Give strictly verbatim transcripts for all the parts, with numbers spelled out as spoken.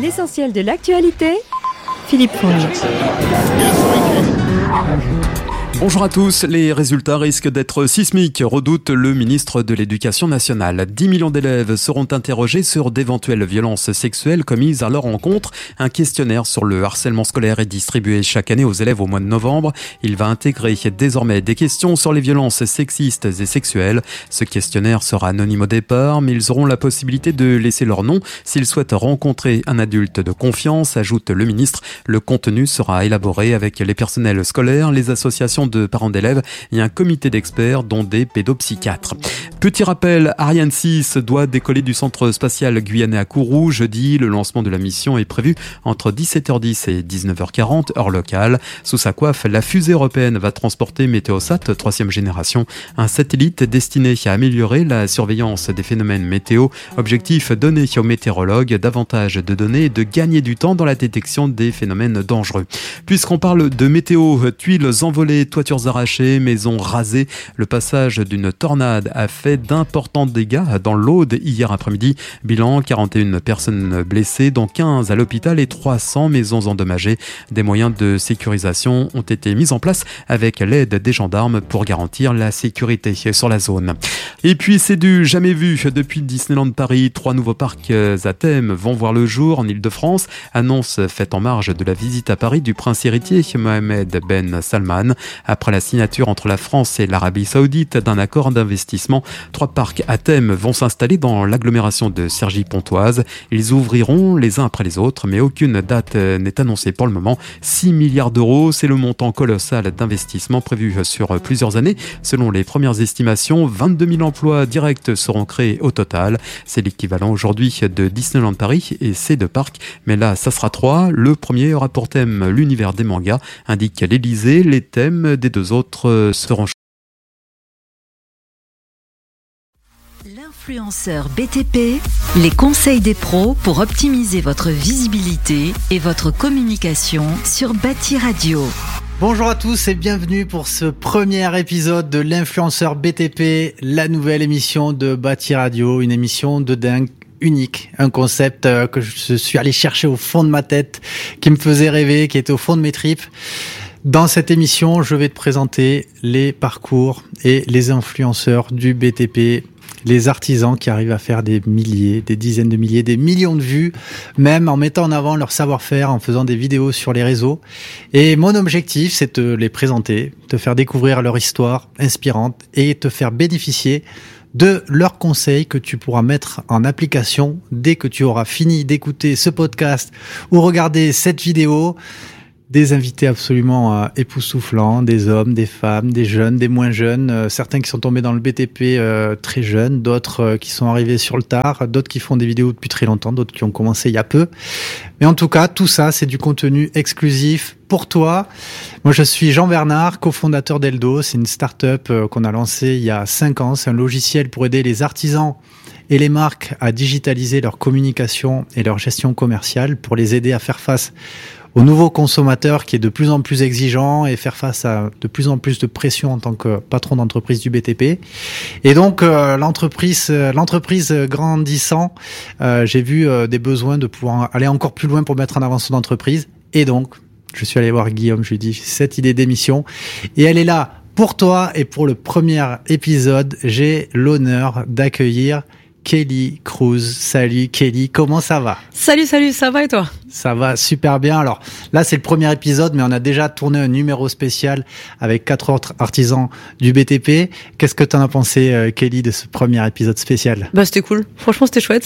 L'essentiel de l'actualité, Philippe Fournier. Bonjour à tous, les résultats risquent d'être sismiques, redoute le ministre de l'Éducation nationale. dix millions d'élèves seront interrogés sur d'éventuelles violences sexuelles commises à leur encontre. Un questionnaire sur le harcèlement scolaire est distribué chaque année aux élèves au mois de novembre. Il va intégrer désormais des questions sur les violences sexistes et sexuelles. Ce questionnaire sera anonyme au départ, mais ils auront la possibilité de laisser leur nom s'ils souhaitent rencontrer un adulte de confiance, ajoute le ministre. Le contenu sera élaboré avec les personnels scolaires, les associations de parents d'élèves et un comité d'experts dont des pédopsychiatres. Petit rappel, Ariane six doit décoller du centre spatial guyanais à Kourou jeudi. Le lancement de la mission est prévu entre dix-sept heures dix et dix-neuf heures quarante heure locale. Sous sa coiffe, la fusée européenne va transporter Météosat troisième génération, un satellite destiné à améliorer la surveillance des phénomènes météo. Objectif, donner aux météorologues davantage de données et de gagner du temps dans la détection des phénomènes dangereux. Puisqu'on parle de météo, tuiles envolées, toitures arrachées, maisons rasées. Le passage d'une tornade a fait d'importants dégâts dans l'Aude hier après-midi. Bilan, quarante et une personnes blessées, dont quinze à l'hôpital et trois cents maisons endommagées. Des moyens de sécurisation ont été mis en place avec l'aide des gendarmes pour garantir la sécurité sur la zone. Et puis c'est du jamais vu depuis Disneyland Paris. Trois nouveaux parcs à thème vont voir le jour en Ile-de-France. Annonce faite en marge de la visite à Paris du prince héritier Mohamed Ben Salman. Après la signature entre la France et l'Arabie Saoudite d'un accord d'investissement, trois parcs à thème vont s'installer dans l'agglomération de Cergy-Pontoise. Ils ouvriront les uns après les autres, mais aucune date n'est annoncée pour le moment. six milliards d'euros, c'est le montant colossal d'investissement prévu sur plusieurs années. Selon les premières estimations, vingt-deux mille emplois directs seront créés au total. C'est l'équivalent aujourd'hui de Disneyland Paris et ses deux parcs. Mais là, ça sera trois. Le premier aura pour thème l'univers des mangas, indique l'Élysée. Les thèmes des deux autres seront... L'influenceur B T P, les conseils des pros pour optimiser votre visibilité et votre communication sur Bâti Radio. Bonjour à tous et bienvenue pour ce premier épisode de l'influenceur B T P, la nouvelle émission de Bâti Radio, une émission de dingue. Unique, un concept que je suis allé chercher au fond de ma tête, qui me faisait rêver, qui était au fond de mes tripes. Dans cette émission, je vais te présenter les parcours et les influenceurs du B T P, les artisans qui arrivent à faire des milliers, des dizaines de milliers, des millions de vues, même en mettant en avant leur savoir-faire, en faisant des vidéos sur les réseaux. Et mon objectif, c'est de les présenter, te faire découvrir leur histoire inspirante et te faire bénéficier de leurs conseils que tu pourras mettre en application dès que tu auras fini d'écouter ce podcast ou regarder cette vidéo. Des invités absolument euh, époustouflants, des hommes, des femmes, des jeunes, des moins jeunes, euh, certains qui sont tombés dans le B T P euh, très jeunes, d'autres euh, qui sont arrivés sur le tard, d'autres qui font des vidéos depuis très longtemps, d'autres qui ont commencé il y a peu. Mais en tout cas, tout ça, c'est du contenu exclusif pour toi. Moi, je suis Jean Bernard, cofondateur d'Eldo. C'est une start-up euh, qu'on a lancée il y a cinq ans. C'est un logiciel pour aider les artisans et les marques à digitaliser leur communication et leur gestion commerciale, pour les aider à faire face au nouveau consommateur qui est de plus en plus exigeant et faire face à de plus en plus de pression en tant que patron d'entreprise du B T P. Et donc euh, l'entreprise, euh, l'entreprise grandissant, euh, j'ai vu euh, des besoins de pouvoir aller encore plus loin pour mettre en avant son entreprise. Et donc je suis allé voir Guillaume, je lui ai dit cette idée d'émission et elle est là pour toi. Et pour le premier épisode, j'ai l'honneur d'accueillir Kelly Cruz. Salut Kelly, comment ça va ? Salut, salut, ça va et toi ? Ça va super bien. Alors là, c'est le premier épisode, mais on a déjà tourné un numéro spécial avec quatre autres artisans du B T P. Qu'est-ce que t'en as pensé, euh, Kelly, de ce premier épisode spécial ? Bah, c'était cool. Franchement, c'était chouette.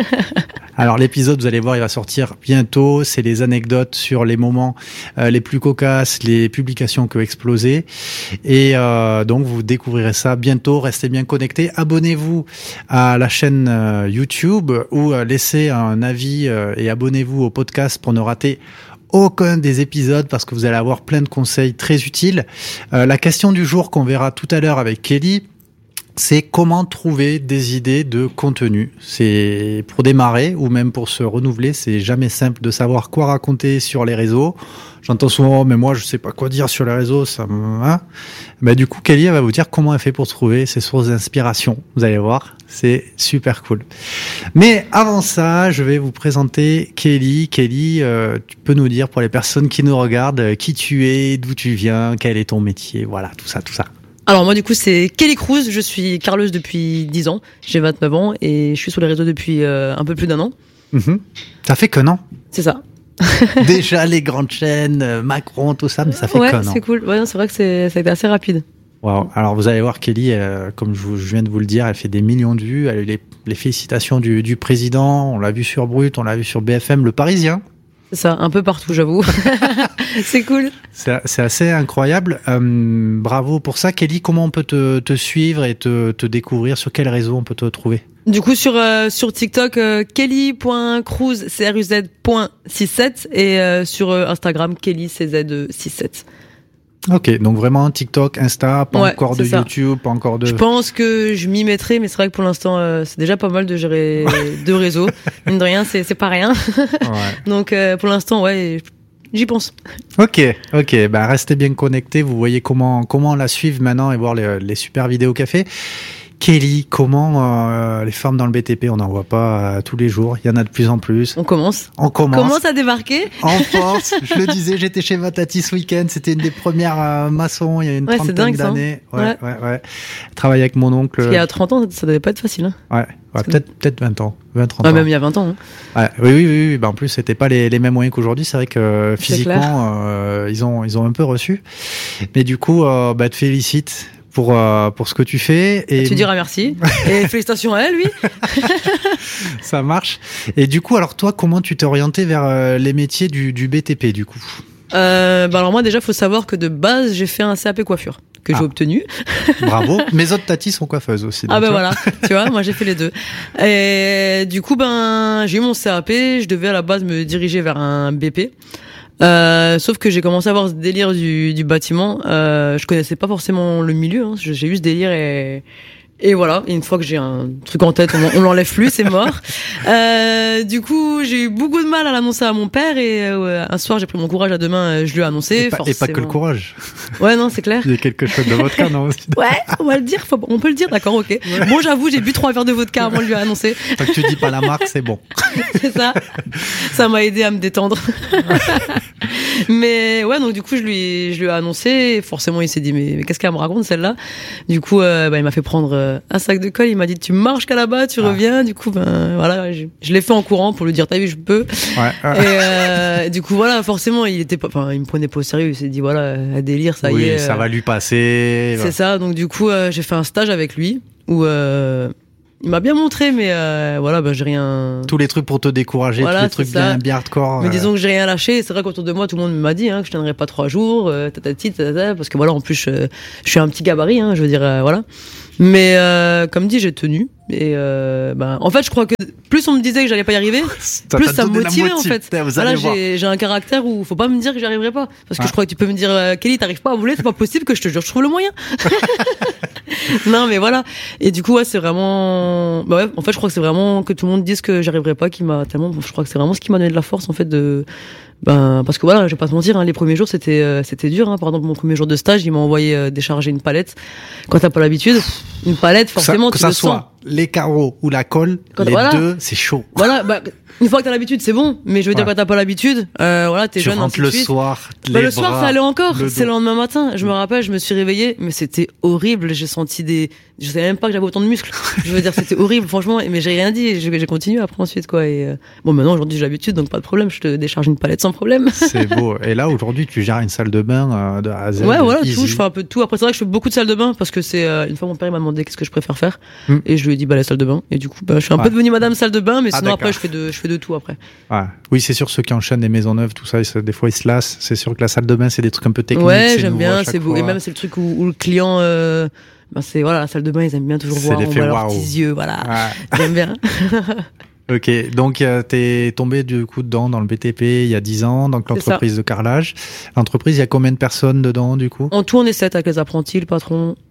Alors l'épisode, vous allez voir, il va sortir bientôt. C'est les anecdotes sur les moments euh, les plus cocasses, les publications qui ont explosé. Et euh, donc, vous découvrirez ça bientôt. Restez bien connectés. Abonnez-vous à la chaîne euh, YouTube ou euh, laissez un avis euh, et abonnez-vous au podcast pour ne rater aucun des épisodes, parce que vous allez avoir plein de conseils très utiles. Euh, la question du jour qu'on verra tout à l'heure avec Kelly, c'est comment trouver des idées de contenu. C'est pour démarrer ou même pour se renouveler, c'est jamais simple de savoir quoi raconter sur les réseaux. J'entends souvent, mais moi je sais pas quoi dire sur les réseaux, ça me... Hein bah, du coup, Kelly elle va vous dire comment elle fait pour trouver ses sources d'inspiration. Vous allez voir, c'est super cool. Mais avant ça, je vais vous présenter Kelly. Kelly, euh, tu peux nous dire pour les personnes qui nous regardent, euh, qui tu es, d'où tu viens, quel est ton métier, voilà, tout ça, tout ça. Alors moi du coup c'est Kelly Cruz, je suis carleuse depuis dix ans, j'ai vingt-neuf ans et je suis sur les réseaux depuis euh, un peu plus d'un an. Mmh. Ça fait qu'un an. C'est ça. Déjà les grandes chaînes, euh, Macron, tout ça, mais ça fait ouais, qu'un an. c'est cool. Ouais, c'est vrai que c'est, ça a été assez rapide. Wow. Alors vous allez voir Kelly, euh, comme je, vous, je viens de vous le dire, elle fait des millions de vues, elle a eu les, les félicitations du, du président, on l'a vu sur Brut, on l'a vu sur B F M, Le Parisien. C'est ça, un peu partout, j'avoue. C'est cool. C'est, c'est assez incroyable. Euh, bravo pour ça. Kelly, comment on peut te, te suivre et te, te découvrir? Sur quel réseau on peut te trouver? Du coup, sur, euh, sur TikTok, euh, kelly point cruz, C R U Z point soixante-sept et euh, sur euh, Instagram, kelly C Z soixante-sept. Ok, donc vraiment TikTok, Insta, pas ouais, encore de ça. YouTube, pas encore de... Je pense que je m'y mettrai, mais c'est vrai que pour l'instant, euh, c'est déjà pas mal de gérer deux réseaux. Mine de rien, c'est, c'est pas rien. Ouais. Donc euh, pour l'instant, ouais, j'y pense. Ok, ok, bah restez bien connectés, vous voyez comment, comment la suivre maintenant et voir les, les super vidéos qu'elle fait. Kelly, comment euh, les femmes dans le B T P, on n'en voit pas euh, tous les jours, il y en a de plus en plus. On commence. On commence. Commence à débarquer. En force, je le disais, j'étais chez Matati ce week-end, c'était une des premières euh, maçons il y a une ouais, trentaine dingue, d'années. Ouais, ouais, ouais. ouais. Travaille avec mon oncle. Parce qu'il y a trente ans, ça devait pas être facile. Hein. Ouais, ouais peut-être, peut-être vingt ans. vingt, trente ouais, ans. Même il y a vingt ans. Hein. Ouais, oui, oui, oui, oui. Bah, en plus, c'était pas les, les mêmes moyens qu'aujourd'hui. C'est vrai que euh, physiquement, euh, ils ont, ils ont un peu reçu. Mais du coup, euh, bah, te félicite pour euh, pour ce que tu fais et tu diras merci et félicitations à elle, lui. Ça marche. Et du coup, alors toi, comment tu t'es orienté vers euh, les métiers du, du B T P du coup? Euh, bah alors moi déjà, faut savoir que de base, j'ai fait un C A P coiffure que ah. j'ai obtenu. Bravo. Mes autres tatis sont coiffeuses aussi. Ah ben voilà, tu vois, moi j'ai fait les deux. Et du coup, ben j'ai eu mon C A P, je devais à la base me diriger vers un B P. Euh, sauf que j'ai commencé à avoir ce délire du, du bâtiment. Euh, je connaissais pas forcément le milieu. Hein. J'ai eu ce délire et et voilà. Et une fois que j'ai un truc en tête, on, on l'enlève plus, c'est mort. Euh, du coup, j'ai eu beaucoup de mal à l'annoncer à mon père et euh, un soir, j'ai pris mon courage à deux mains, je lui ai annoncé. Et pas, et pas que le courage. Ouais, non, c'est clair. Il y a quelque chose de vodka, non? Ouais, on va le dire. Faut, on peut le dire, d'accord, ok. Ouais. Bon, j'avoue, j'ai bu trois verres de vodka avant de lui annoncer. Tant que tu dis pas la marque, c'est bon. C'est ça. Ça m'a aidé à me détendre. Mais ouais, donc du coup, je lui, je lui ai annoncé. Et forcément, il s'est dit, mais, mais qu'est-ce qu'elle me raconte celle-là? Du coup, euh, bah, il m'a fait prendre euh, un sac de colle. Il m'a dit, tu marches qu'à là-bas, tu ah. reviens. Du coup, ben voilà, je, je l'ai fait en courant pour lui dire, t'as vu, je peux. Ouais. Et euh, du coup, voilà, forcément, il était pas, enfin, il me prenait pas au sérieux. Il s'est dit, voilà, à délire, ça oui, y est. ça euh, va lui passer. C'est voilà. ça. Donc du coup, euh, j'ai fait un stage avec lui où. Euh, Il m'a bien montré, mais euh, voilà, ben j'ai rien. Tous les trucs pour te décourager, voilà, tous les trucs bien, bien hardcore. Mais euh... disons que j'ai rien lâché. C'est vrai qu'autour de moi, tout le monde m'a dit hein, que je tiendrais pas trois jours, euh, tatati, tatata, parce que voilà, en plus, je, je suis un petit gabarit, hein, je veux dire, euh, voilà. Mais euh, comme dit, j'ai tenu. Et euh, ben, en fait, je crois que plus on me disait que j'allais pas y arriver, plus ça me motivait en fait. Voilà, j'ai, j'ai un caractère où faut pas me dire que j'y arriverai pas, parce que ah. je crois que tu peux me dire euh, Kelly, t'arrives pas à voler, c'est pas possible, que je te jure, je trouve le moyen. Non, mais voilà. Et du coup, ouais, c'est vraiment. Bah ouais, en fait, je crois que c'est vraiment que tout le monde dise que j'y arriverai pas qui m'a tellement. Je crois que c'est vraiment ce qui m'a donné de la force en fait de. Ben parce que voilà, je vais pas te mentir, hein, les premiers jours c'était euh, c'était dur. Hein. Par exemple, mon premier jour de stage, ils m'ont envoyé euh, décharger une palette. Quand t'as pas l'habitude, une palette, forcément, que tu ça le soit sens. Les carreaux ou la colle, quand, les voilà. deux, c'est chaud. Voilà, bah, une fois que t'as l'habitude, c'est bon. Mais je veux ouais. dire, quand t'as pas l'habitude, euh, voilà, t'es tu jeune, ainsi de le suite. soir, bah, les le soir, bras, ça allait encore. le c'est le lendemain matin. Je me rappelle, je me suis réveillée, mais c'était horrible. J'ai senti des, je savais même pas que j'avais autant de muscles. Je veux dire, c'était horrible, franchement. Mais j'ai rien dit. J'ai, j'ai continué après ensuite, quoi. Et euh... bon, maintenant, aujourd'hui, j'ai l'habitude, donc pas de problème. Je te décharge une palette sans problème. C'est beau. Et là, aujourd'hui, tu gères une salle de bain euh, de A à Z. Ouais, voilà, easy. tout. Je fais un peu de tout. Après, c'est vrai que je fais beaucoup de salles de bain parce que c'est euh, une fois mon père il m'a demandé qu'est-ce que je préfère faire, mm. et je lui ai dit bah la salle de bain. Et du coup, bah je suis un ouais. peu devenue madame salle de bain, mais ah, sinon d'accord. après je fais de je fais de tout après. Ouais. Oui, c'est sûr, ceux qui enchaînent des maisons neuves, tout ça, ça des fois ils se lassent. C'est sûr que la salle de bain, c'est des trucs un peu techniques. Ouais, j'aime bien, c'est beau. Et même c'est le truc où, où le client, euh, ben c'est voilà, la salle de bain, ils aiment bien toujours c'est voir, on voit leurs wow. petits yeux, voilà. Ouais. J'aime bien. Ok, donc euh, t'es tombé du coup dedans dans le B T P il y a dix ans, donc l'entreprise de carrelage. L'entreprise, il y a combien de personnes dedans du coup? En tout, on est sept avec les apprentis, le patron.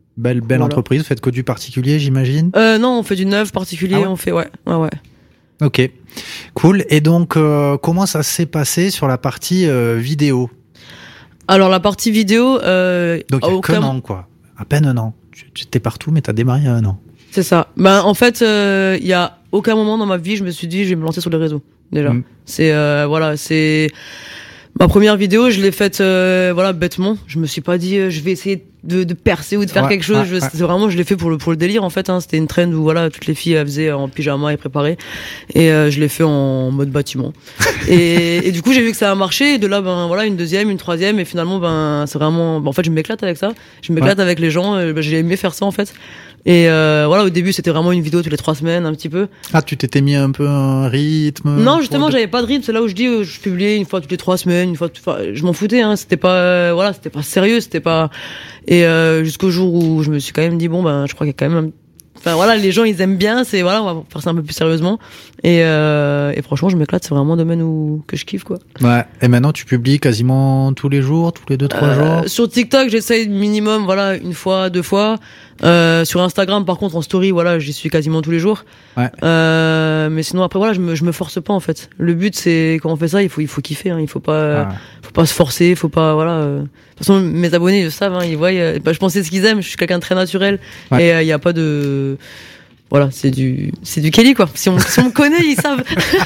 Belle, belle Voilà. entreprise. Vous faites que du particulier, j'imagine? Euh, non, on fait du neuf particulier, Ah ouais on fait, ouais, ouais, ouais. Ok, cool. Et donc, euh, comment ça s'est passé sur la partie euh, vidéo? Alors, la partie vidéo, euh, Donc, il y a aucun- qu'un an, quoi. À peine un an. Tu tu étais partout, mais t'as démarré il y a un an. C'est ça. Ben, en fait, il euh, y a aucun moment dans ma vie, je me suis dit, je vais me lancer sur les réseaux. Déjà. Mm. C'est, euh, voilà, c'est, ma première vidéo, je l'ai faite, euh, voilà, bêtement. Je me suis pas dit, euh, je vais essayer de, de percer ou de faire Ouais, quelque chose. ouais, je, ouais. C'est vraiment, je l'ai fait pour le, pour le délire, en fait, hein. C'était une trend où, voilà, toutes les filles, elles faisaient en pyjama et préparées. Et, euh, je l'ai fait en mode bâtiment. et, et du coup, j'ai vu que ça a marché. Et de là, ben, voilà, une deuxième, une troisième. Et finalement, ben, c'est vraiment, ben, en fait, je m'éclate avec ça. Je m'éclate Ouais. avec les gens. Euh, ben, j'ai aimé faire ça, en fait. Et euh, voilà, au début, c'était vraiment une vidéo toutes les trois semaines, un petit peu. Ah, tu t'étais mis un peu un rythme? Non, justement, pour- j'avais pas de rythme. C'est là où je dis, euh, je publiais une fois toutes les trois semaines, une fois. Enfin, je m'en foutais. Hein. C'était pas, euh, voilà, c'était pas sérieux, c'était pas. Et euh, jusqu'au jour où je me suis quand même dit, bon, ben, je crois qu'il y a quand même. Un... Enfin voilà, les gens ils aiment bien. C'est voilà, on va faire ça un peu plus sérieusement. Et, euh, et franchement, je m'éclate. C'est vraiment un domaine où que je kiffe, quoi. Ouais. Et maintenant, tu publies quasiment tous les jours, tous les deux, trois Euh, jours? sur TikTok, j'essaye minimum, voilà, une fois, deux fois. Euh, sur Instagram, par contre, en story, voilà, j'y suis quasiment tous les jours. Ouais. Euh, mais sinon, après, voilà, je me, je me force pas, en fait. Le but, c'est, quand on fait ça, il faut, il faut kiffer, hein. Il faut pas, Ah. faut pas se forcer, faut pas, voilà. euh. De toute façon, mes abonnés, ils le savent, hein, ils voient, euh, bah, je pensais ce qu'ils aiment, je suis quelqu'un de très naturel. Ouais. Et il euh, y a pas de, voilà, c'est du, c'est du Kelly, quoi. Si on, si on me connaît, ils savent.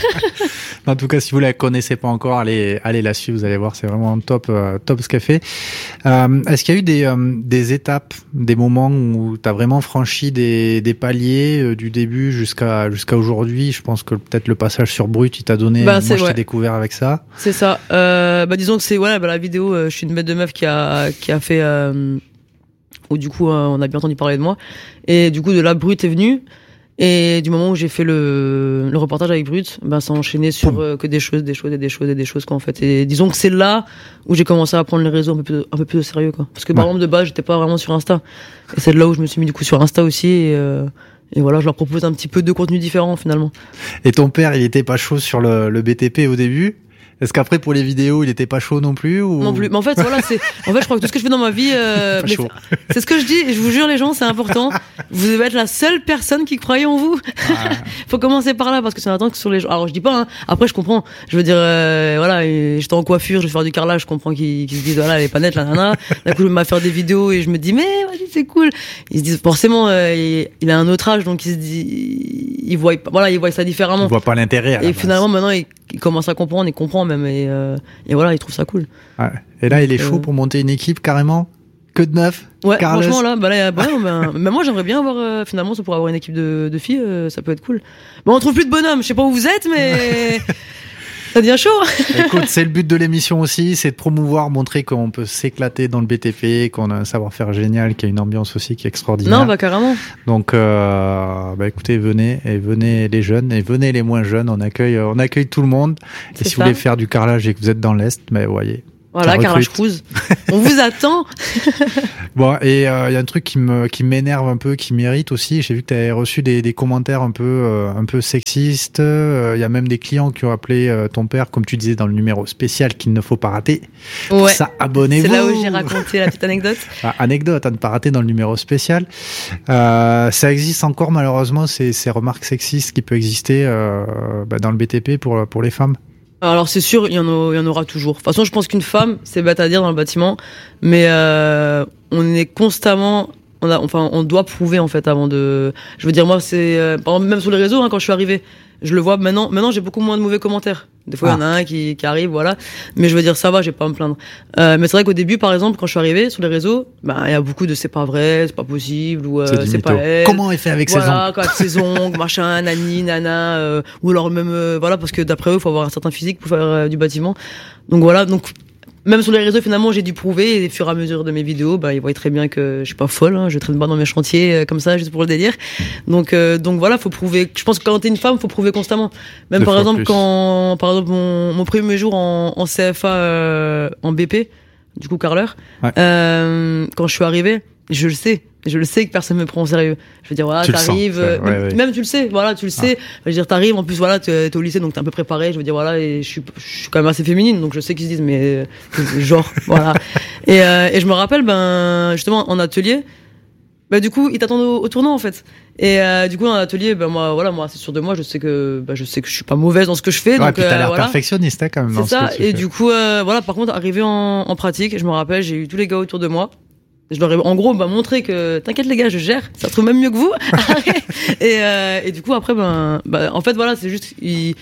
En tout cas, si vous la connaissez pas encore, allez, allez la suivre, vous allez voir, c'est vraiment top, euh, top ce qu'elle fait. Euh, est-ce qu'il y a eu des, euh, des étapes, des moments où tu as vraiment franchi des, des paliers euh, du début jusqu'à jusqu'à aujourd'hui? Je pense que peut-être le passage sur Brut, il t'a donné. Bah, moi, c'est- je t'ai ouais. découvert avec ça. C'est ça. Euh, bah disons que c'est voilà, bah, la vidéo. Euh, je suis une bête de meuf qui a qui a fait euh, où du coup euh, on a bien entendu parler de moi. Et du coup de là Brut est venu. Et du moment où j'ai fait le, le reportage avec Brut, ben ça a enchaîné sur euh, que des choses, des choses et des choses et des choses quoi en fait. Et disons que c'est là où j'ai commencé à prendre les réseaux un peu plus, un peu plus au sérieux quoi. Parce que par Ouais. exemple de base j'étais pas vraiment sur Insta. Et c'est de là où je me suis mis du coup sur Insta aussi. Et, euh, et voilà, je leur propose un petit peu de contenu différent finalement. Et ton père, il était pas chaud sur le, le B T P au début? Est-ce qu'après, pour les vidéos, il était pas chaud non plus ou... Non plus. Mais en fait, voilà, c'est. En fait, je crois que tout ce que je fais dans ma vie, euh, Pas mais chaud. c'est- c'est ce que je dis. Et je vous jure, les gens, c'est important. Vous devez être la seule personne qui croyait en vous. Ah, Faut commencer par là parce que c'est un temps que sur les gens. Alors, je dis pas. Hein, après, je comprends. Je veux dire, euh, voilà, et j'étais en coiffure, je vais faire du carrelage. Je comprends qu'ils qu'ils se disent, voilà, elle est pas nette, la nana. D'un coup, je vais me faire des vidéos et je me dis, mais vas-y, c'est cool. Ils se disent forcément, euh, il, il a un autre âge, donc il se dit, il voit, voilà, il voit ça différemment. on voit pas l'intérêt. à la Et base. finalement, maintenant, il, il commence à comprendre, il comprend même, et, euh, et voilà, il trouve ça cool. Ouais. Et là, il est Euh, chaud pour monter une équipe carrément. Que de neuf. Ouais, Carlos. franchement là, bah là, bah, ben, mais moi j'aimerais bien avoir euh, finalement ça pour avoir une équipe de, de filles, euh, ça peut être cool. Bon, on trouve plus de bonhommes, je sais pas où vous êtes, mais ça devient chaud. Écoute, c'est le but de l'émission aussi, c'est de promouvoir, montrer qu'on peut s'éclater dans le B T P, qu'on a un savoir-faire génial, qu'il y a une ambiance aussi qui est extraordinaire. Non, bah carrément. Donc, euh, bah écoutez, venez et venez les jeunes et venez les moins jeunes. On accueille, on accueille tout le monde. Et C'est si vous ça. voulez faire du carrelage et que vous êtes dans l'est, mais voyez. Voilà, Ça carrelage recrute. cruise. On vous attend. Bon, et il euh, y a un truc qui me qui m'énerve un peu, qui m'irrite aussi. J'ai vu que tu avais reçu des, des commentaires un peu euh, un peu sexistes. Il euh, y a même des clients qui ont appelé euh, ton père, comme tu disais dans le numéro spécial qu'il ne faut pas rater. Pour Ouais. ça, abonnez-vous. C'est là où j'ai raconté la petite anecdote. Ah, anecdote à ne pas rater dans le numéro spécial. Euh, ça existe encore malheureusement ces, ces remarques sexistes qui peuvent exister euh, bah, dans le B T P pour pour les femmes. Alors c'est sûr, il y en a, il y en aura toujours. De toute façon, je pense qu'une femme, c'est bête à dire dans le bâtiment, mais euh, on est constamment, on a, enfin, on doit prouver en fait avant de. Je veux dire, moi, c'est euh, par exemple, même sur les réseaux, hein, quand je suis arrivé, je le vois maintenant. Maintenant, j'ai beaucoup moins de mauvais commentaires. Des fois, il y en a un qui, qui arrive, voilà. Mais je veux dire, ça va, j'ai pas à me plaindre. Euh, mais c'est vrai qu'au début, par exemple, quand je suis arrivé sur les réseaux, bah, il y a beaucoup de c'est pas vrai, c'est pas possible, ou euh, C'est du c'est mytho. pas elle. Comment elle fait avec ses Voilà, ongles quoi, avec ses ongles, machin, nani, nana, euh, ou alors même, euh, voilà, parce que d'après eux, il faut avoir un certain physique pour faire euh, du bâtiment. Donc voilà, donc même sur les réseaux, finalement, j'ai dû prouver, et au fur et à mesure de mes vidéos, bah, ils voient très bien que je suis pas folle, hein, je traîne pas dans mes chantiers euh, comme ça, juste pour le délire. Donc, euh, donc voilà, faut prouver. Je pense que quand t'es une femme, faut prouver constamment. Même Deux par fois exemple, plus. quand, par exemple, mon, mon premier jour en, en C F A, euh, en B P, du coup, carreleur, Ouais. euh, quand je suis arrivé, je le sais. Je le sais que personne me prend au sérieux. Je veux dire, voilà, Tu le t'arrives, sens, euh, ouais, même, ouais. même tu le sais, voilà, tu le sais. Je veux dire, t'arrives, en plus, voilà, t'es t'es au lycée, donc t'es un peu préparé. Je veux dire, voilà, et je suis, je suis quand même assez féminine, donc je sais qu'ils se disent, mais, euh, genre, voilà. Et, euh, et je me rappelle, ben, justement, en atelier, bah du coup ils t'attendent au, au tournant en fait. Et euh, du coup dans l'atelier, bah moi voilà, moi c'est sûr de moi, je sais que bah je sais que je suis pas mauvaise dans ce que je fais. Ouais, donc puis t'as euh, l'air voilà. perfectionniste hein, quand même. C'est dans ça. Ce que tu Et fais. du coup euh, voilà, par contre arrivé en, en pratique, je me rappelle, j'ai eu tous les gars autour de moi. Je leur ai en gros bah, montré que t'inquiète les gars, je gère, ça se trouve même mieux que vous. et, euh, et du coup après ben bah, en fait voilà, c'est juste il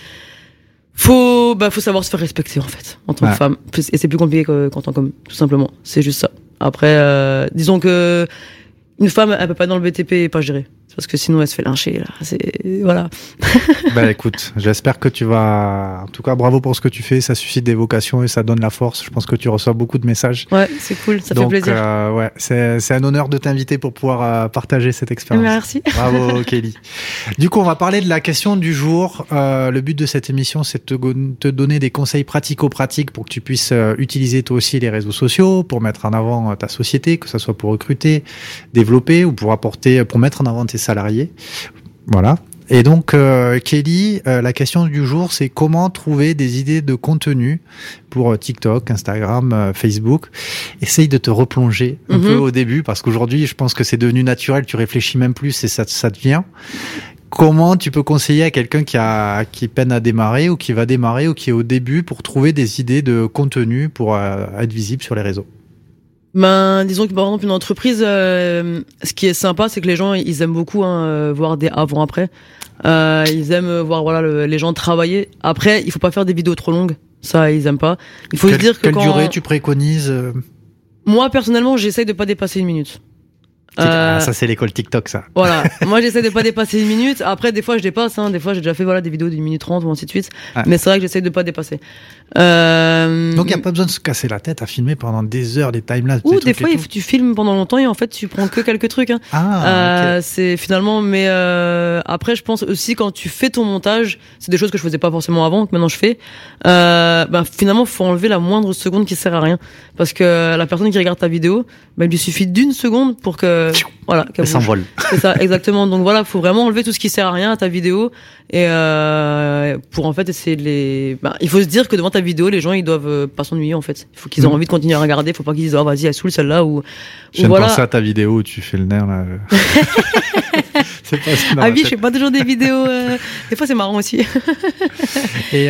faut bah faut savoir se faire respecter en fait en tant ouais. que femme, et c'est plus compliqué qu'en tant qu'homme, tout simplement. C'est juste ça. Après euh, disons que une femme elle peut pas être dans le B T P et pas gérer, parce que sinon elle se fait lyncher là. C'est voilà. Bah écoute, j'espère que tu vas. En tout cas, bravo pour ce que tu fais. Ça suscite des vocations et ça donne la force. Je pense que tu reçois beaucoup de messages. Ouais, c'est cool, ça Donc, fait plaisir. Euh, ouais, c'est c'est un honneur de t'inviter pour pouvoir euh, partager cette expérience. Merci. Bravo Kelly. Du coup, on va parler de la question du jour. Euh, le but de cette émission, c'est de te, te donner des conseils pratico-pratiques pour que tu puisses euh, utiliser toi aussi les réseaux sociaux pour mettre en avant euh, ta société, que ce soit pour recruter, développer ou pour apporter, pour mettre en avant tes salariés. Voilà. Et donc, euh, Kelly, euh, la question du jour, c'est comment trouver des idées de contenu pour euh, TikTok, Instagram, euh, Facebook. Essaye de te replonger un mm-hmm. peu au début, parce qu'aujourd'hui, je pense que c'est devenu naturel, tu réfléchis même plus et ça, ça te vient. Comment tu peux conseiller à quelqu'un qui a qui peine à démarrer ou qui va démarrer ou qui est au début pour trouver des idées de contenu pour euh, être visible sur les réseaux? Ben, disons que par exemple une entreprise, euh, ce qui est sympa, c'est que les gens ils aiment beaucoup hein, voir des avant-après. Euh, ils aiment voir voilà le, les gens travailler. Après, il faut pas faire des vidéos trop longues. Ça, ils aiment pas. Il faut quelle, se dire que quelle quand... durée tu préconises? Moi personnellement, j'essaye de pas dépasser une minute. Euh, ah, ça c'est l'école TikTok ça. Voilà, moi j'essaie de pas dépasser une minute. Après des fois je dépasse, hein. Des fois j'ai déjà fait voilà des vidéos d'une minute trente ou ainsi de suite. Ah. Mais c'est vrai que j'essaie de pas dépasser. Euh... Donc il y a pas besoin de se casser la tête à filmer pendant des heures des timelapses. Ou des, des fois tu filmes pendant longtemps et en fait tu prends que quelques trucs. Hein. Ah. Euh, okay. C'est finalement, mais euh, après je pense aussi quand tu fais ton montage, c'est des choses que je faisais pas forcément avant, que maintenant je fais. Euh, ben finalement faut enlever la moindre seconde qui sert à rien, parce que la personne qui regarde ta vidéo, ben il lui suffit d'une seconde pour que voilà, elle s'envole. C'est ça, exactement. Donc voilà, faut vraiment enlever tout ce qui sert à rien à ta vidéo et euh, pour en fait essayer de les. Ben, il faut se dire que devant ta vidéo, les gens ils doivent euh, pas s'ennuyer en fait. Il faut qu'ils aient mmh. envie de continuer à regarder. Faut pas qu'ils disent oh vas-y elle saoule celle-là ou. Je viens de voilà. penser à ta vidéo où tu fais le nerf là. C'est pas ça. Ah oui, je fais pas toujours des vidéos. Euh... Des fois c'est marrant aussi. Et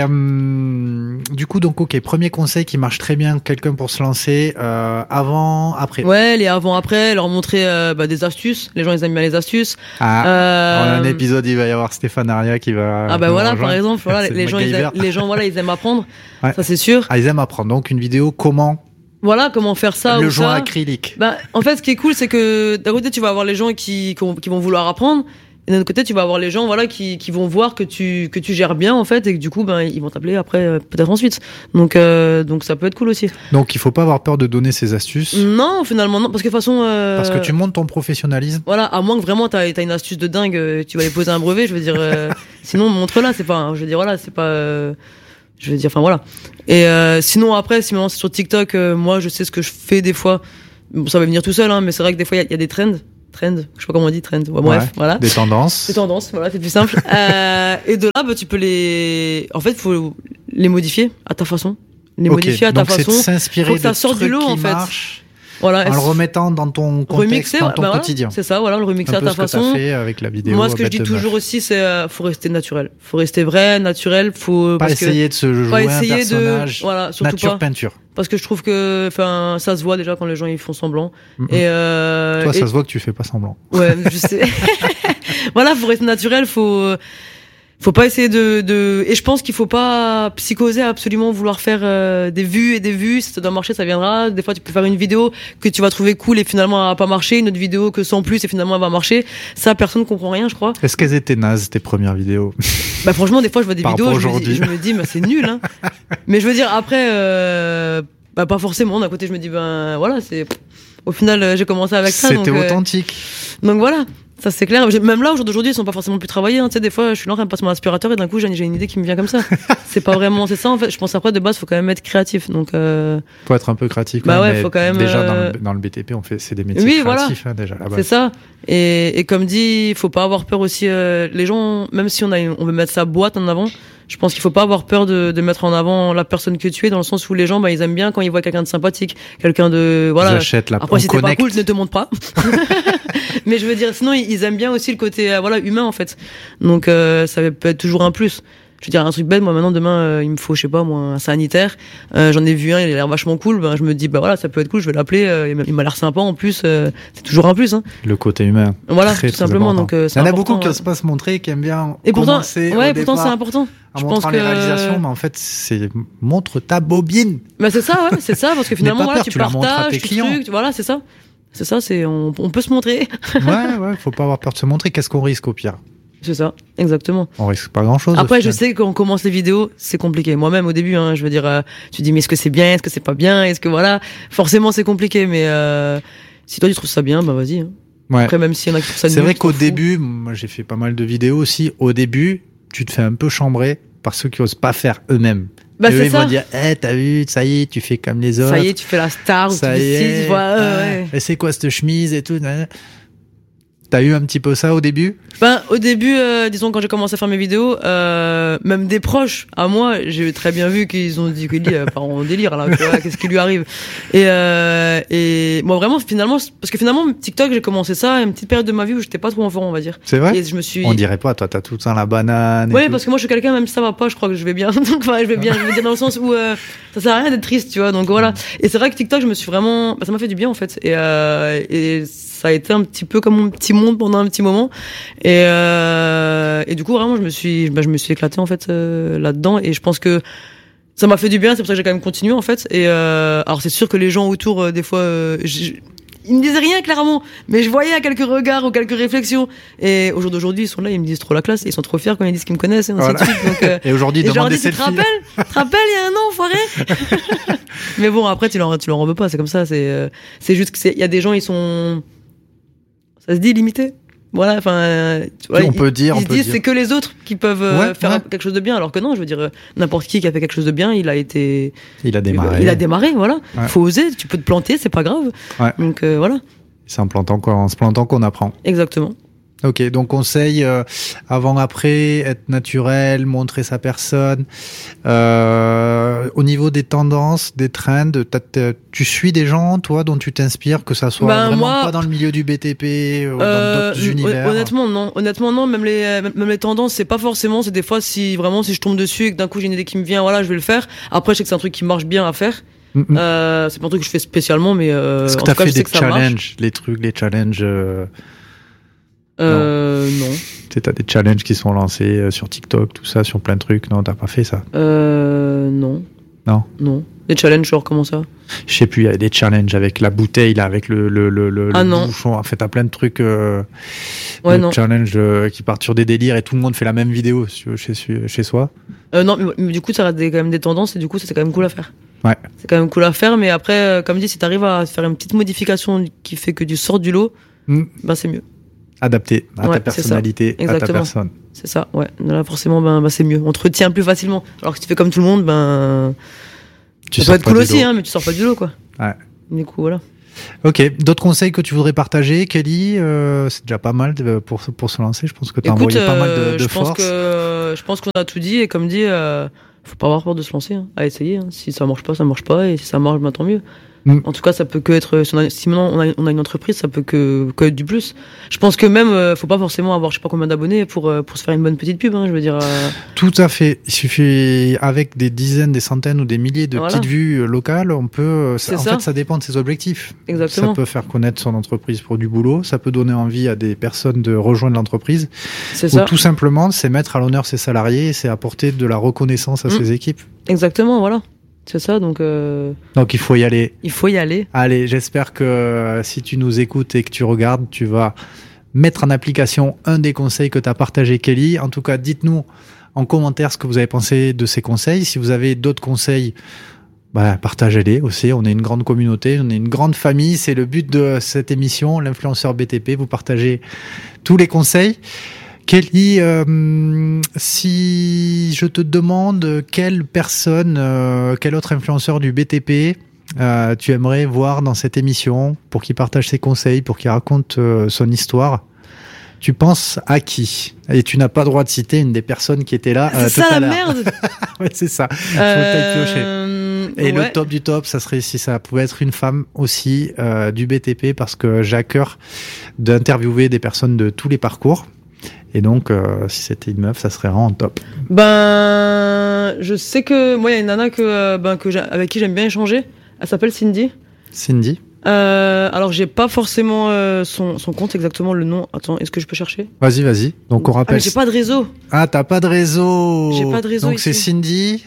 euh, du coup donc ok, premier conseil qui marche très bien, quelqu'un pour se lancer euh, avant, après. Ouais, les avant après, leur montrer euh, bah, des astuces. Les gens ils aiment bien les astuces. Ah. Euh... Dans un épisode il va y avoir Stéphane Aria qui va. Ah bah voilà rejoindre. Par exemple, voilà, les gens ils aiment, les gens voilà ils aiment apprendre. Ouais. Ça c'est sûr. Ah ils aiment apprendre. Donc une vidéo comment. Voilà comment faire ça. Le ou joint ça. acrylique. Bah, en fait, ce qui est cool, c'est que d'un côté, tu vas avoir les gens qui, qui vont vouloir apprendre, et d'un autre côté, tu vas avoir les gens, voilà, qui, qui vont voir que tu, que tu gères bien, en fait, et que du coup, ben, ils vont t'appeler après, peut-être ensuite. Donc, euh, donc ça peut être cool aussi. Donc, il faut pas avoir peur de donner ses astuces. Non, finalement, non, parce que de toute façon. Euh, parce que tu montes ton professionnalisme. Voilà, à moins que vraiment t'as, t'as une astuce de dingue, tu vas aller poser un brevet, je veux dire. Euh, sinon, montre-la, c'est pas, je veux dire, voilà, c'est pas. Euh, Je veux dire, enfin voilà. Et euh, sinon après, si maintenant c'est sur TikTok, euh, moi je sais ce que je fais des fois. Bon, ça va venir tout seul, hein, mais c'est vrai que des fois il y, y a des trends, trends, je sais pas comment on dit, trends. Ouais, bref, ouais, voilà. Des tendances. Des tendances, voilà, c'est plus simple. euh, et de là, bah, tu peux les, en fait, faut les modifier à ta façon, les okay, modifier à ta façon. Donc c'est de s'inspirer faut que ça sorte du lot en fait. Marche. Voilà, en le remettant dans ton contexte, remixer, dans ton bah quotidien. Voilà, c'est ça, voilà, le remixer un à ta peu ce façon. Que t'as fait avec la vidéo. Moi, ce que je dis toujours aussi, c'est euh, faut rester naturel, faut rester vrai, naturel, faut pas parce essayer que, de se jouer pas un essayer personnage. De, voilà, surtout nature pas. peinture. Parce que je trouve que, enfin, ça se voit déjà quand les gens ils font semblant. Mm-hmm. Et euh, toi, et... ça se voit que tu fais pas semblant. Ouais, je sais. Voilà, faut rester naturel, faut. Faut pas essayer de, de... Et je pense qu'il faut pas psychoser à absolument vouloir faire euh, des vues et des vues. Si ça doit marcher, ça viendra. Des fois, tu peux faire une vidéo que tu vas trouver cool et finalement elle va pas marcher. Une autre vidéo que sans plus et finalement elle va marcher. Ça, personne comprend rien, je crois. Est-ce qu'elles étaient nazes, tes premières vidéos? Bah franchement, des fois, je vois des Par vidéos, je me, dis, je me dis, bah, c'est nul. Hein. Mais je veux dire, après, euh, bah pas forcément. D'un côté, je me dis, ben voilà, c'est... Au final, j'ai commencé avec ça. C'était donc, authentique. Euh... Donc voilà. Ça c'est clair. Même là, aujourd'hui, ils sont pas forcément plus travaillés. Hein. Tu sais, des fois, je suis là, je me passe mon aspirateur et d'un coup, j'ai, j'ai une idée qui me vient comme ça. C'est pas vraiment, c'est ça en fait. Je pense après de base, faut quand même être créatif. Donc, euh... faut être un peu créatif. Bah même, ouais, faut quand même. Déjà euh... dans, le, dans le B T P, on fait, c'est des métiers oui, créatifs voilà. hein, déjà. Là-bas. C'est ça. Et, et comme dit, faut pas avoir peur aussi. Euh, les gens, même si on a, une, on veut mettre sa boîte en avant, Je pense qu'il faut pas avoir peur de, de mettre en avant la personne que tu es, dans le sens où les gens, bah, ils aiment bien quand ils voient quelqu'un de sympathique, quelqu'un de, voilà. Ils achètent la, après, si t'es pas connecte. cool, ne te montre pas. Mais je veux dire, sinon, ils aiment bien aussi le côté, euh, voilà, humain, en fait. Donc, euh, ça peut être toujours un plus. Je veux dire, un truc bête, moi, maintenant, demain, euh, il me faut, je sais pas, moi, un sanitaire. Euh, j'en ai vu un, il a l'air vachement cool. Ben, je me dis, bah voilà, ça peut être cool, je vais l'appeler. Euh, il m'a l'air sympa, en plus. Euh, c'est toujours un plus, hein. Le côté humain. Voilà, très, tout très simplement. important. Donc, euh, c'est il y en a important, beaucoup qui ouais. osent pas se montrer, qui aiment bien Et pourtant, commencer ouais, au pourtant, départ c'est important. en Je montrant pense que les réalisations, mais en fait, c'est montre ta bobine. Bah c'est ça, ouais, c'est ça, parce que finalement, pas voilà, peur, tu, tu la montres à partages, tes tu clients. trucs, voilà, c'est ça. C'est ça, c'est on, on peut se montrer. Ouais, ouais, faut pas avoir peur de se montrer. Qu'est-ce qu'on risque au pire? C'est ça, exactement. On risque pas grand-chose. Après, je sais quand on commence les vidéos, c'est compliqué. Moi-même, au début, hein, je veux dire, euh, tu dis mais est-ce que c'est bien, est-ce que c'est pas bien, est-ce que voilà, forcément c'est compliqué. Mais euh, si toi tu trouves ça bien, bah vas-y. Hein. Ouais. Après, même s'il y en a qui trouvent ça nul, C'est vrai tu qu'au t'en fous. début, moi j'ai fait pas mal de vidéos aussi. Au début, tu te fais un peu chambrer par ceux qui osent pas faire eux-mêmes. Bah Et eux, c'est ils ça. vont dire, eh, t'as vu, ça y est, tu fais comme les autres. Ça y est, tu fais la star ou tu Ça y fais ci, est. tu vois. Ah, euh, ouais. Et c'est quoi cette chemise et tout. nan. T'as eu un petit peu ça au début? Ben, au début, euh, disons, quand j'ai commencé à faire mes vidéos, euh, même des proches à moi, j'ai très bien vu qu'ils ont dit que lui, euh, part en délire, là, tu vois, qu'est-ce qui lui arrive. Et, euh, et, moi, vraiment, finalement, parce que finalement, TikTok, j'ai commencé ça à une petite période de ma vie où j'étais pas trop en forme, on va dire. C'est vrai? Et je me suis. On dirait pas, toi, t'as tout le temps la banane. et Ouais, tout. parce que moi, je suis quelqu'un, même si ça va pas, je crois que je vais bien. Donc, enfin, je vais bien, je veux dire, dans le sens où, euh, ça sert à rien d'être triste, tu vois. Donc, voilà. Et c'est vrai que TikTok, je me suis vraiment, bah, ça m'a fait du bien, en fait. Et, euh, et ça a été un petit peu comme mon petit monde pendant un petit moment. Et, euh, et du coup, vraiment, je me suis, bah, je me suis éclaté, en fait, euh, là-dedans. Et je pense que ça m'a fait du bien, c'est pour ça que j'ai quand même continué, en fait. Et, euh, alors, c'est sûr que les gens autour, euh, des fois, euh, j'- ils me disaient rien, clairement. Mais je voyais à quelques regards ou quelques réflexions. Et au jour d'aujourd'hui, ils sont là, ils me disent trop la classe. Et ils sont trop fiers quand ils disent qu'ils me connaissent, et ainsi Voilà. de suite. Donc, euh, Et aujourd'hui, et je leur demande des dis, tu te selfies. rappelles, tu te rappelles, il y a un an, enfoiré. Mais bon, après, tu leur, tu leur en veux pas, c'est comme ça. C'est, euh, c'est juste que c'est, il y a des gens, ils sont, ça se dit limité. Voilà, enfin, euh, tu vois, on ils- peut dire, ils on se peut disent dire. c'est que les autres qui peuvent euh, Ouais, faire ouais. quelque chose de bien, alors que non, je veux dire, euh, n'importe qui qui a fait quelque chose de bien, il a été, Il a démarré. il a démarré, voilà. Ouais. Faut oser, tu peux te planter, c'est pas grave. Ouais. Donc euh, voilà, C'est en plantant qu'on, en se plantant qu'on apprend. exactement. Ok, donc conseil euh, avant après, être naturel, montrer sa personne. Euh, au niveau des tendances, des trends, t'as- t'as- tu suis des gens, toi, dont tu t'inspires, que ça soit Ben, vraiment moi- pas dans le milieu du B T P ou Euh, dans d'autres univers. Honnêtement, non. Honnêtement, non. Même les, même les tendances, c'est pas forcément. C'est des fois, si vraiment, si je tombe dessus et que d'un coup j'ai une idée qui me vient, voilà, je vais le faire. Après, je sais que c'est un truc qui marche bien à faire. Mm, mm. Euh, c'est pas un truc que je fais spécialement, mais euh, Est-ce que en t'as tout cas, fait je sais des que ça marche. challenges, les trucs, les challenges euh, Euh, non. Tu sais, t'as des challenges qui sont lancés euh, sur TikTok, tout ça, sur plein de trucs. Non, t'as pas fait ça. Euh, non. Non. Non. Des challenges, genre comment ça? Je sais plus, il y a des challenges avec la bouteille, là, avec le, le, le, le, Ah le non. bouchon. En fait, t'as plein de trucs euh, Ouais, de non. challenges euh, qui partent sur des délires et tout le monde fait la même vidéo chez, chez, chez soi. Euh, non, mais, mais du coup, ça reste des, quand même des tendances et du coup, ça, c'est quand même cool à faire. Ouais. C'est quand même cool à faire, mais après, euh, comme dit, si t'arrives à faire une petite modification qui fait que tu sors du lot, Mm. bah c'est mieux. Adapté à Ouais, ta c'est ça. personnalité, à ta Exactement. personne. C'est ça, ouais. Là, forcément, ben, ben, c'est mieux. On te retient plus facilement. Alors que si tu fais comme tout le monde, ben. Tu ça sors peut être pas cool du aussi, lot. hein, mais tu sors pas du lot, quoi. Ouais. Du coup, voilà. Ok, d'autres conseils que tu voudrais partager, Kelly euh, c'est déjà pas mal de- pour, pour se lancer. Je pense que tu as Écoute, envoyé pas mal euh, de, de je pense force. que je pense qu'on a tout dit et comme dit, euh, faut pas avoir peur de se lancer, hein, à essayer. Hein. Si ça marche pas, ça marche pas, et si ça marche, ben, tant mieux. Mm. En tout cas, ça peut que être. Si, on a, si maintenant on a, on a une entreprise, ça peut que, que être du plus. Je pense que même, euh, faut pas forcément avoir, je sais pas combien d'abonnés pour euh, pour se faire une bonne petite pub. Hein, je veux dire. euh, Tout à fait. Il suffit, avec des dizaines, des centaines ou des milliers de Voilà. petites vues euh, locales, on peut. euh, ça- C'est en ça. fait, ça dépend de ses objectifs. Exactement. Ça peut faire connaître son entreprise pour du boulot. Ça peut donner envie à des personnes de rejoindre l'entreprise. C'est Ou ça. tout simplement, c'est mettre à l'honneur ses salariés et c'est apporter de la reconnaissance à Mm. ses équipes. Exactement, voilà. C'est ça. Donc, euh, Donc, il faut y aller. il faut y aller. Allez, j'espère que euh, si tu nous écoutes et que tu regardes, tu vas mettre en application un des conseils que tu as partagé, Kelly. En tout cas, dites-nous en commentaire ce que vous avez pensé de ces conseils. Si vous avez d'autres conseils, bah, partagez-les aussi. On est une grande communauté, on est une grande famille. C'est le but de cette émission, l'influenceur B T P. Vous partagez tous les conseils. Kelly, euh, si je te demande quelle personne, euh, quel autre influenceur du B T P euh, tu aimerais voir dans cette émission pour qu'il partage ses conseils, pour qu'il raconte euh, son histoire, Tu penses à qui? Et tu n'as pas le droit de citer une des personnes qui étaient là euh, C'est tout ça à la l'heure. merde. Ouais, c'est ça. Faut Euh, que t'ailles piocher. Et ouais. le top du top, ça serait si ça pouvait être une femme aussi euh, du B T P, parce que j'ai à cœur d'interviewer des personnes de tous les parcours. Et donc, euh, si c'était une meuf, ça serait vraiment top. Ben, je sais que moi, il y a une nana que, euh, ben, que j'ai- avec qui j'aime bien échanger. Elle s'appelle Cindy. Cindy? Euh, alors, j'ai pas forcément euh, son, son compte exactement, le nom. Attends, est-ce que je peux chercher? Vas-y, vas-y. Donc, on Ah, rappelle. mais j'ai pas de réseau. Ah, t'as pas de réseau. J'ai pas de réseau Donc, c'est ici. Cindy.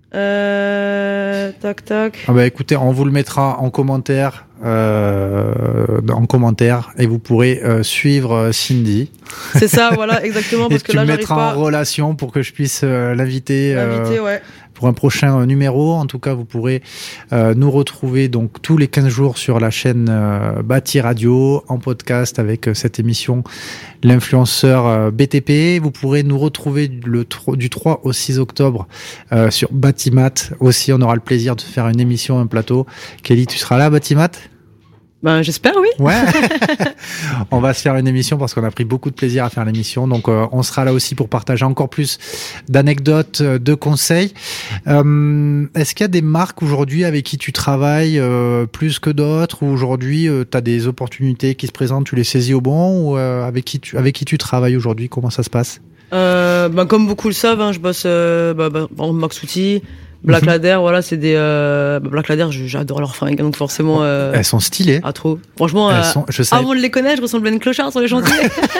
Euh, tac, tac. Ah bah écoutez, on vous le mettra en commentaire, euh, en commentaire, et vous pourrez euh, suivre euh, Cindy. C'est ça, voilà, exactement, Et parce que tu là, me j'arrive mettras pas en relation pour que je puisse euh, l'inviter. à euh, l'inviter, ouais. pour un prochain euh, numéro. En tout cas, vous pourrez euh, nous retrouver donc tous les quinze jours sur la chaîne euh, Bâti Radio en podcast avec euh, cette émission L'influenceur euh, B T P. Vous pourrez nous retrouver le tro- du trois au six octobre euh, sur Batimat. Aussi, on aura le plaisir de faire une émission, un plateau. Kelly, tu seras là, Batimat? Ben, j'espère, oui. Ouais. On va se faire une émission parce qu'on a pris beaucoup de plaisir à faire l'émission. Donc, euh, on sera là aussi pour partager encore plus d'anecdotes, euh, de conseils. Euh, est-ce qu'il y a des marques aujourd'hui avec qui tu travailles euh, plus que d'autres, ou aujourd'hui euh, tu as des opportunités qui se présentent, tu les saisis au bon, ou euh, avec qui tu avec qui tu travailles aujourd'hui? Comment ça se passe? Euh, ben, comme beaucoup le savent, hein, je bosse, euh, bah, bah, par exemple, Max Outil, Black Mhm. Ladder, voilà, c'est des, euh, bah, Black Ladder, je- j'adore leurs fringues, donc forcément, euh, Elles sont stylées. ah, trop. Franchement, Elles euh, sont, je sais. avant de les connaître, je ressemblais à une clochard sur les chantiers.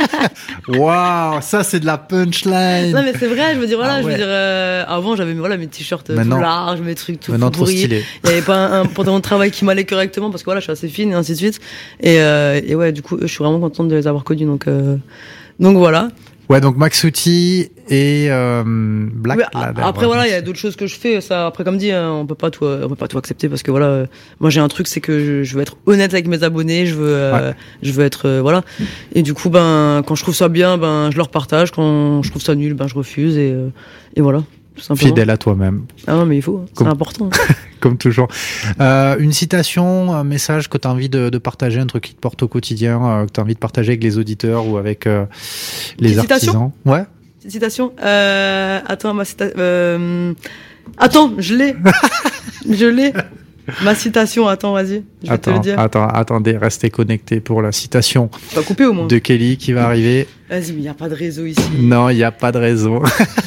Waouh, ça c'est de la punchline. Non, mais c'est vrai, je veux dire, voilà, Ah je ouais. veux dire, euh, avant, j'avais, voilà, mes t-shirts euh, tout Maintenant- larges, mes trucs tout Maintenant trop pourris. stylé. Il y avait pas un, un pantalon de travail qui m'allait correctement parce que voilà, je suis assez fine et ainsi de suite. Et, euh, et ouais, du coup, eux, je suis vraiment contente de les avoir connus, donc, euh, donc voilà. Ouais, donc Max Outil et euh, Black Oui, a- Ladder. après ouais. voilà, il y a d'autres choses que je fais. Ça, après comme dit, hein, on peut pas tout, euh, on peut pas tout accepter parce que voilà, euh, moi j'ai un truc, c'est que je, je veux être honnête avec mes abonnés, je veux, euh, Ouais. je veux être euh, voilà. Et du coup, ben quand je trouve ça bien, ben je leur partage. Quand je trouve ça nul, ben je refuse et euh, et voilà, tout simplement. Fidèle à toi-même, Ah non, mais il faut, hein, c'est Comme- important. comme toujours. Euh, une citation, un message que tu as envie de, de partager, un truc qui te porte au quotidien, euh, que tu as envie de partager avec les auditeurs ou avec euh, les Petite artisans. citation Ouais. Petite citation. Euh, attends, ma citation. Euh, attends, je l'ai. je l'ai. Ma citation. Attends, vas-y. Je vais te le Attends, dire. attends, attendez, restez connectés pour la citation Tu vas couper au moins. de Kelly qui va arriver. Vas-y, mais il y a pas de réseau ici. Non, il n'y a pas de raison.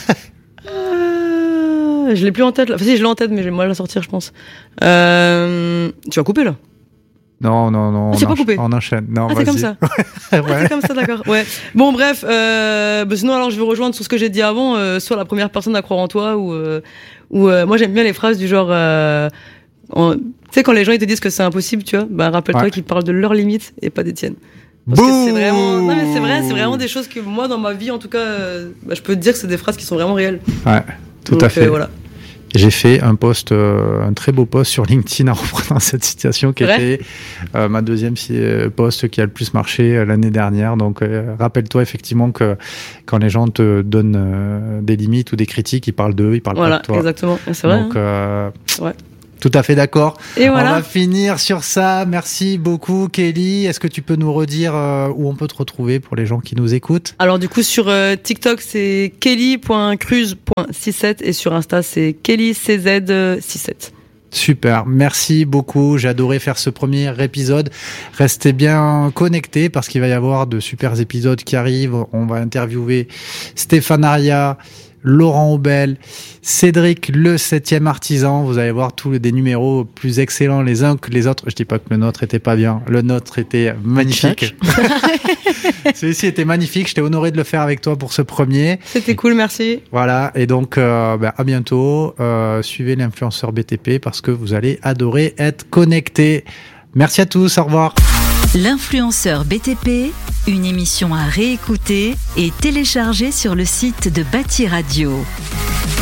Ah, je l'ai plus en tête là. Enfin, si, je l'ai en tête, mais j'ai mal à la sortir, je pense. Euh... Tu vas couper là? Non, non, non. Ah, c'est on pas encha- coupé. On enchaîne. Non, Ah, c'est comme vas-y. ça. Ah, Ouais. c'est comme ça, d'accord. Ouais. Bon, bref. Euh... Bah, sinon, alors, je vais rejoindre sur ce que j'ai dit avant. Euh, soit la première personne à croire en toi, ou, euh... ou euh, moi, j'aime bien les phrases du genre. Euh... en- Tu sais, quand les gens ils te disent que c'est impossible, tu vois, bah rappelle-toi Ouais. qu'ils parlent de leurs limites et pas des tiennes. Parce que c'est Bouh vraiment. Non, mais c'est vrai, c'est vraiment des choses que moi, dans ma vie, en tout cas, euh, bah, je peux te dire que c'est des phrases qui sont vraiment réelles. Ouais, tout Donc, à fait. euh, voilà. J'ai fait un post, euh, un très beau post sur LinkedIn en reprenant cette situation qui Vrai était euh, ma deuxième si- euh, post qui a le plus marché euh, l'année dernière. Donc, euh, rappelle-toi effectivement que quand les gens te donnent euh, des limites ou des critiques, ils parlent d'eux, ils parlent Voilà, pas de toi. exactement. C'est vrai. Donc, hein. euh, Ouais. tout à fait d'accord. Et On voilà. va finir sur ça. Merci beaucoup, Kelly. Est-ce que tu peux nous redire euh, où on peut te retrouver pour les gens qui nous écoutent? Alors du coup sur euh, TikTok c'est kelly point cruz point soixante-sept et sur Insta c'est kelly c z soixante-sept. Super, merci beaucoup. J'ai adoré faire ce premier épisode. Restez bien connectés parce qu'il va y avoir de super épisodes qui arrivent. On va interviewer Stéphane Aria, Laurent Aubel, Cédric le septième artisan. Vous allez voir tous les- des numéros plus excellents les uns que les autres. Je dis pas que le nôtre était pas bien. Le nôtre était magnifique. Celui-ci était magnifique. J'étais honoré de le faire avec toi pour ce premier. C'était cool, merci. Voilà, et donc euh, ben, à bientôt. Euh, suivez l'influenceur B T P parce que vous allez adorer être connectés. Merci à tous, au revoir. L'influenceur B T P, une émission à réécouter et télécharger sur le site de Bâti Radio.